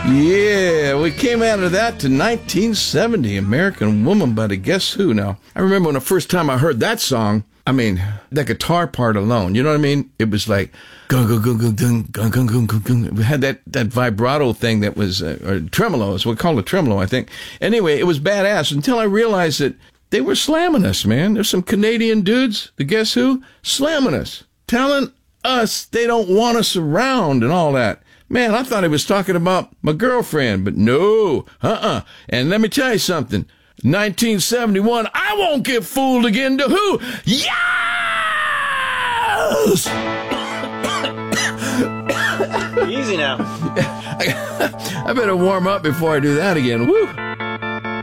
Yeah, we came out of that to 1970, American Woman by the Guess Who. Now, I remember when the first time I heard that song, I mean, that guitar part alone, you know what I mean? It was like, gung, gung, gung, gung, gung, gung, gung, gung, gung, gung. We had that vibrato thing that was, or tremolo, is what we call it, tremolo, I think. Anyway, it was badass until I realized that they were slamming us, man. There's some Canadian dudes, the Guess Who, slamming us, telling us they don't want us around and all that. Man, I thought he was talking about my girlfriend, but no, And let me tell you something. 1971, I won't get fooled again to who? Yes! Easy now. I better warm up before I do that again. Woo!